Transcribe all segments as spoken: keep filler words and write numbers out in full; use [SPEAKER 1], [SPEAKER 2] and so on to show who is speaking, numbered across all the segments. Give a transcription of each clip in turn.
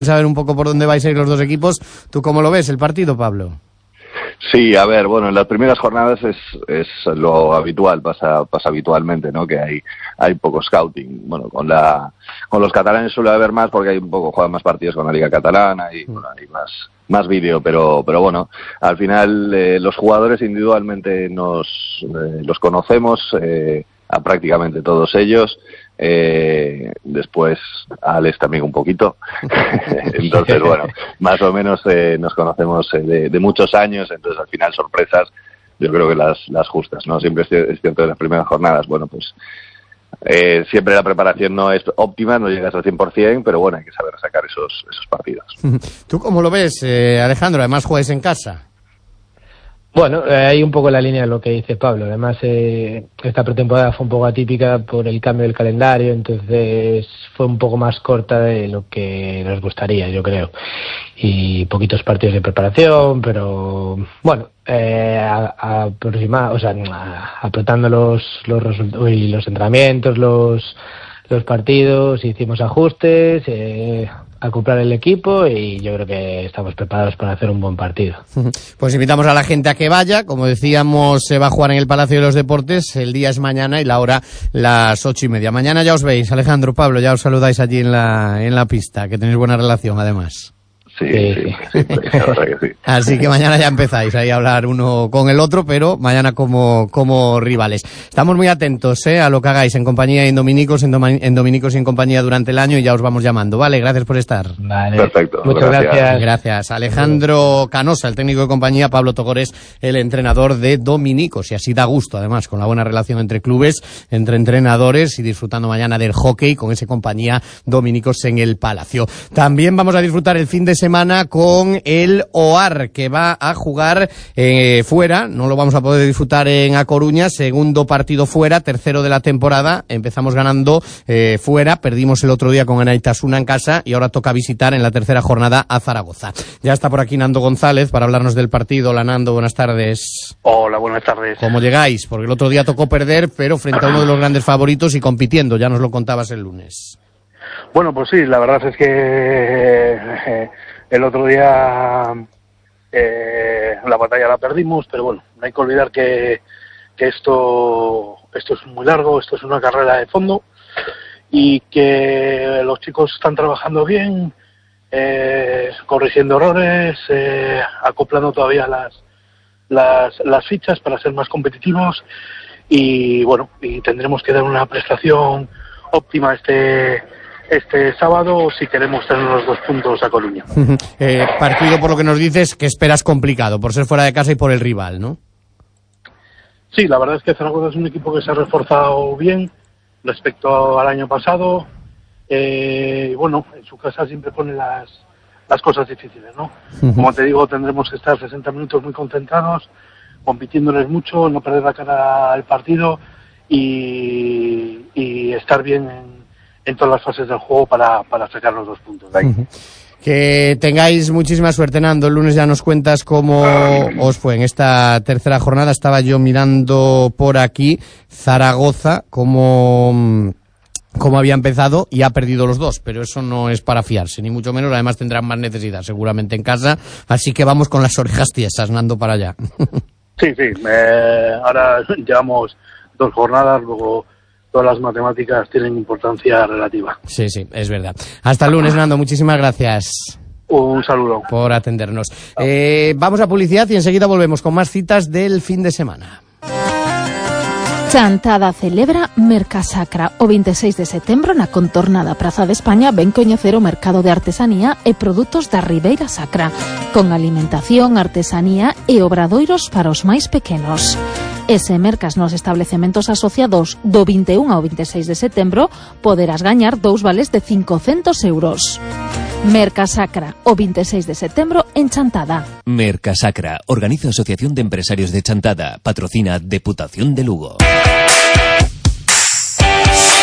[SPEAKER 1] saber un poco por dónde vais a ir los dos equipos. ¿Tú cómo lo ves el partido, Pablo?
[SPEAKER 2] Sí, a ver, bueno, en las primeras jornadas es, es lo habitual, pasa, pasa habitualmente, ¿no? Que hay, hay poco scouting. Bueno, con la, con los catalanes suele haber más porque hay un poco, juegan más partidos con la Liga Catalana y, bueno, hay más, más vídeo, pero, pero bueno, al final, eh, los jugadores individualmente nos, eh, los conocemos, eh, a prácticamente todos ellos. Eh, después a Alex también un poquito. Entonces, bueno, más o menos eh, nos conocemos eh, de, de muchos años, entonces al final sorpresas yo creo que las, las justas, ¿no? Siempre es cierto en las primeras jornadas, bueno, pues eh, siempre la preparación no es óptima, no llegas al cien por ciento, pero bueno, hay que saber sacar esos, esos partidos.
[SPEAKER 1] ¿Tú cómo lo ves, eh, Alejandro? Además juegas en casa.
[SPEAKER 3] Bueno, eh, hay un poco la línea de lo que dice Pablo. Además, eh, esta pretemporada fue un poco atípica por el cambio del calendario, entonces fue un poco más corta de lo que nos gustaría, yo creo. Y poquitos partidos de preparación, pero bueno, eh, aproximado, o sea, apretando los los, result- y los entrenamientos, los los partidos, hicimos ajustes, eh, acoplar el equipo y yo creo que estamos preparados para hacer un buen partido.
[SPEAKER 1] Pues invitamos a la gente a que vaya. Como decíamos, se va a jugar en el Palacio de los Deportes. El día es mañana y la hora las ocho y media. Mañana ya os veis, Alejandro, Pablo, ya os saludáis allí en la en la pista, que tenéis buena relación además.
[SPEAKER 2] Sí, sí, sí, sí, la verdad que sí.
[SPEAKER 1] Así que mañana ya empezáis ahí a hablar uno con el otro, pero mañana como, como rivales. Estamos muy atentos, ¿eh? A lo que hagáis en compañía y en Dominicos, en, Doma, en Dominicos y en compañía durante el año, y ya os vamos llamando, ¿vale? Gracias por estar.
[SPEAKER 3] Vale.
[SPEAKER 2] Perfecto.
[SPEAKER 3] Muchas gracias.
[SPEAKER 1] Gracias. Gracias. Alejandro Canosa, el técnico de compañía, Pablo Togores, el entrenador de Dominicos, y así da gusto, además, con la buena relación entre clubes, entre entrenadores, y disfrutando mañana del hockey con ese compañía Dominicos en el Palacio. También vamos a disfrutar el fin de semana con el O A R, que va a jugar eh, fuera. No lo vamos a poder disfrutar en A Coruña. Segundo partido fuera, tercero de la temporada. Empezamos ganando eh, fuera, perdimos el otro día con Anaitasuna en casa y ahora toca visitar en la tercera jornada a Zaragoza. Ya está por aquí Nando González para hablarnos del partido. Hola, Nando, buenas tardes.
[SPEAKER 4] Hola, buenas tardes.
[SPEAKER 1] ¿Cómo llegáis? Porque el otro día tocó perder, pero frente a uno de los grandes favoritos y compitiendo. Ya nos lo contabas el lunes.
[SPEAKER 4] Bueno, pues sí, la verdad es que eh, el otro día eh, la batalla la perdimos, pero bueno, no hay que olvidar que, que esto, esto es muy largo, esto es una carrera de fondo y que los chicos están trabajando bien, eh, corrigiendo errores, eh, acoplando todavía las, las, las fichas para ser más competitivos y bueno, y tendremos que dar una prestación óptima este este sábado si queremos tener los dos puntos a Coruña.
[SPEAKER 1] eh, partido, por lo que nos dices, que esperas complicado, por ser fuera de casa y por el rival, ¿no?
[SPEAKER 4] Sí, la verdad es que Zaragoza es un equipo que se ha reforzado bien respecto al año pasado. Eh, y bueno, en su casa siempre pone las, las cosas difíciles, ¿no? Uh-huh. Como te digo, tendremos que estar sesenta minutos muy concentrados, compitiéndoles mucho, no perder la cara al partido y, y estar bien en en todas las fases del juego para, para sacar los dos puntos de ahí. Uh-huh.
[SPEAKER 1] Que tengáis muchísima suerte, Nando. El lunes ya nos cuentas cómo os fue en esta tercera jornada. Estaba yo mirando por aquí Zaragoza, cómo, cómo había empezado y ha perdido los dos, pero eso no es para fiarse, ni mucho menos. Además tendrán más necesidad seguramente en casa, así que vamos con las orejas tiesas, Nando, para allá.
[SPEAKER 4] Sí, sí, eh, ahora llevamos dos jornadas, luego todas las matemáticas tienen importancia relativa.
[SPEAKER 1] Sí, sí, es verdad. Hasta el lunes, Nando. Muchísimas gracias.
[SPEAKER 4] Un saludo.
[SPEAKER 1] Por atendernos. Eh, vamos a publicidad y enseguida volvemos con más citas del fin de semana.
[SPEAKER 5] Chantada celebra Mercasacra. O veintiséis de setembro na contornada Praza de España ven coñecer o mercado de artesanía e produtos da Ribeira Sacra, con alimentación, artesanía e obradoiros para os máis pequenos. E se mercas nos establecementos asociados do vinte e un ao veintiséis de setembro, poderás gañar dous vales de cincocentos euros. Mercasacra, o veintiséis de setembro en Chantada.
[SPEAKER 6] Mercasacra, organiza Asociación de Empresarios de Chantada, patrocina Deputación de Lugo.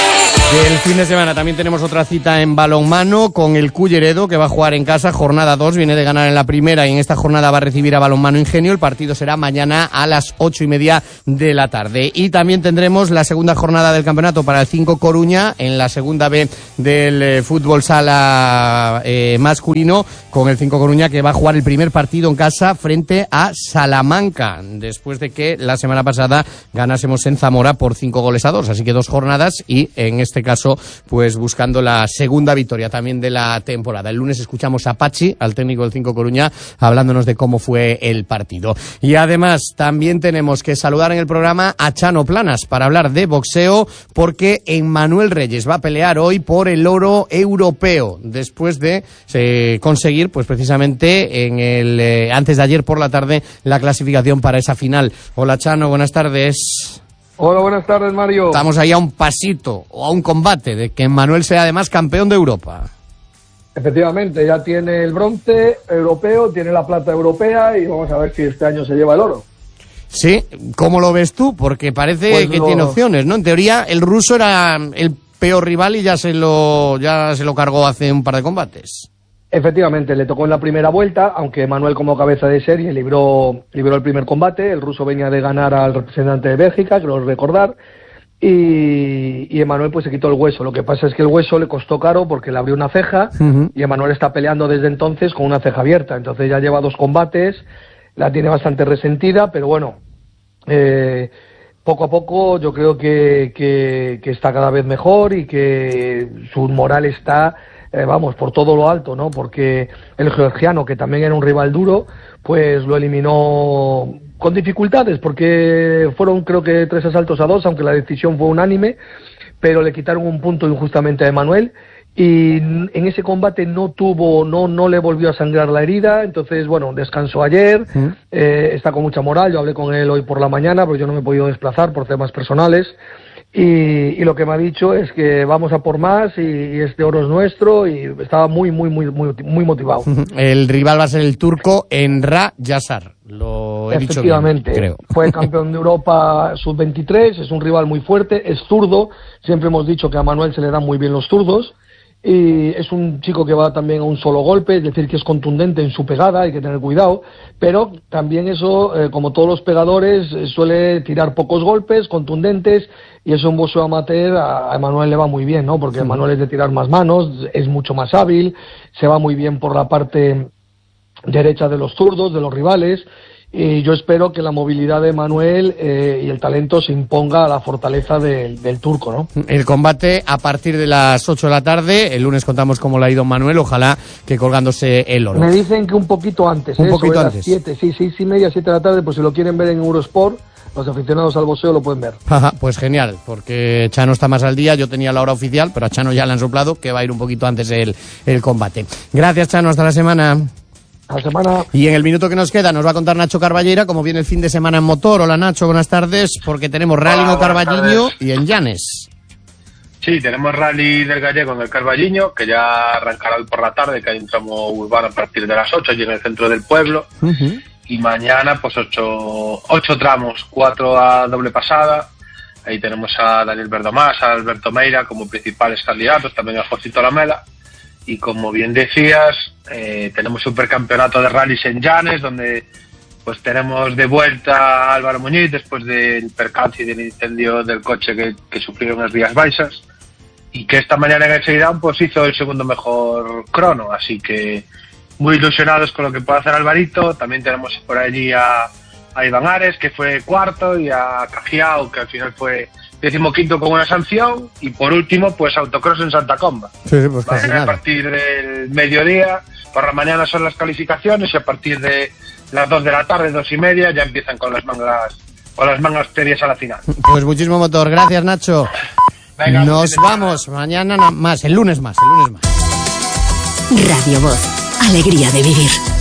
[SPEAKER 1] El fin de semana también tenemos otra cita en balonmano con el Culleredo, que va a jugar en casa, jornada dos, viene de ganar en la primera y en esta jornada va a recibir a Balonmano Ingenio. El partido será mañana a las ocho y media de la tarde. Y también tendremos la segunda jornada del campeonato para el cinco Coruña, en la segunda B del eh, fútbol sala eh, masculino, con el cinco Coruña, que va a jugar el primer partido en casa frente a Salamanca, después de que la semana pasada ganásemos en Zamora por cinco goles a dos. Así que dos jornadas y en este caso, pues buscando la segunda victoria también de la temporada. El lunes escuchamos a Pachi, al técnico del cinco Coruña, hablándonos de cómo fue el partido. Y además también tenemos que saludar en el programa a Chano Planas para hablar de boxeo, porque Emmanuel Reyes va a pelear hoy por el oro europeo, después de eh, conseguir, pues precisamente en el eh, antes de ayer por la tarde, la clasificación para esa final. Hola Chano, buenas tardes.
[SPEAKER 7] Hola, buenas tardes, Mario.
[SPEAKER 1] Estamos ahí a un pasito o a un combate de que Emmanuel sea además campeón de Europa.
[SPEAKER 7] Efectivamente, ya tiene el bronce europeo, tiene la plata europea y vamos a ver si este año se lleva el oro.
[SPEAKER 1] Sí, ¿cómo lo ves tú? Porque parece pues que lo... tiene opciones, ¿no? En teoría, el ruso era el peor rival y ya se lo ya se lo cargó hace un par de combates.
[SPEAKER 7] Efectivamente, le tocó en la primera vuelta, aunque Manuel como cabeza de serie libró, libró el primer combate. El ruso venía de ganar al representante de Bélgica, creo recordar, y, y Emmanuel pues se quitó el hueso. Lo que pasa es que el hueso le costó caro porque le abrió una ceja, uh-huh. y Emmanuel está peleando desde entonces con una ceja abierta. Entonces ya lleva dos combates, la tiene bastante resentida, pero bueno, eh, poco a poco yo creo que, que, que está cada vez mejor y que su moral está... Eh, vamos, por todo lo alto, ¿no? Porque el georgiano, que también era un rival duro, pues lo eliminó con dificultades, porque fueron creo que tres asaltos a dos, aunque la decisión fue unánime, pero le quitaron un punto injustamente a Emmanuel, y en ese combate no tuvo, no, no le volvió a sangrar la herida. Entonces, bueno, descansó ayer, ¿sí? eh, está con mucha moral. Yo hablé con él hoy por la mañana, pero yo no me he podido desplazar por temas personales. Y, y lo que me ha dicho es que vamos a por más y, y este oro es nuestro, y estaba muy, muy, muy, muy, muy motivado.
[SPEAKER 1] El rival va a ser el turco Enra Yasar, lo he dicho bien,
[SPEAKER 7] efectivamente,
[SPEAKER 1] creo.
[SPEAKER 7] Fue campeón de Europa sub veintitrés, es un rival muy fuerte, es zurdo, siempre hemos dicho que a Manuel se le dan muy bien los zurdos, y es un chico que va también a un solo golpe, es decir, que es contundente en su pegada, hay que tener cuidado, pero también eso, eh, como todos los pegadores, eh, suele tirar pocos golpes contundentes, y eso en boxeo amateur a Emmanuel le va muy bien, ¿no? Porque Emmanuel es de tirar más manos, es mucho más hábil, se va muy bien por la parte derecha de los zurdos, de los rivales, y yo espero que la movilidad de Manuel eh, y el talento se imponga a la fortaleza de, del turco, ¿no?
[SPEAKER 1] El combate a partir de las ocho de la tarde, el lunes contamos cómo le ha ido Manuel, ojalá que colgándose el oro.
[SPEAKER 7] Me dicen que un poquito antes,
[SPEAKER 1] un
[SPEAKER 7] ¿eh?
[SPEAKER 1] poquito
[SPEAKER 7] Sobre
[SPEAKER 1] antes.
[SPEAKER 7] Las siete, sí, seis y media, siete de la tarde, pues si lo quieren ver en Eurosport, los aficionados al boxeo lo pueden ver.
[SPEAKER 1] Ajá, pues genial, porque Chano está más al día, yo tenía la hora oficial, pero a Chano ya le han soplado que va a ir un poquito antes el, el combate. Gracias, Chano, hasta la semana.
[SPEAKER 7] La semana.
[SPEAKER 1] Y en el minuto que nos queda nos va a contar Nacho Carballera cómo viene el fin de semana en motor. Hola Nacho, buenas tardes, porque tenemos Rally en Carballiño y en Llanes.
[SPEAKER 8] Sí, tenemos Rally del Gallego en el Carballiño, que ya arrancará hoy por la tarde, que hay un tramo urbano a partir de las ocho, allí en el centro del pueblo. Uh-huh. Y mañana pues ocho, ocho tramos, cuatro a doble pasada. Ahí tenemos a Daniel Verdomás, a Alberto Meira como principales candidatos, también a Josito Lamela. Y como bien decías, eh, tenemos supercampeonato de rallies en Llanes, donde pues tenemos de vuelta a Álvaro Muñiz después del percance y del incendio del coche que, que sufrieron en Rías Baixas, y que esta mañana en el Seidán pues hizo el segundo mejor crono, así que muy ilusionados con lo que puede hacer Alvarito. También tenemos por allí a, a Iván Ares, que fue cuarto, y a Cajiao, que al final fue decimoquinto con una sanción, y por último pues autocross en Santa Comba.
[SPEAKER 1] Sí, pues casi
[SPEAKER 8] a
[SPEAKER 1] nada.
[SPEAKER 8] partir del mediodía, por la mañana son las calificaciones, y a partir de las dos de la tarde, dos y media, ya empiezan con las mangas con las mangas previas a la final.
[SPEAKER 1] Pues muchísimo motor, gracias Nacho. Venga, nos vamos, mañana más, el lunes más, el lunes más.
[SPEAKER 9] Radio Voz, alegría de vivir.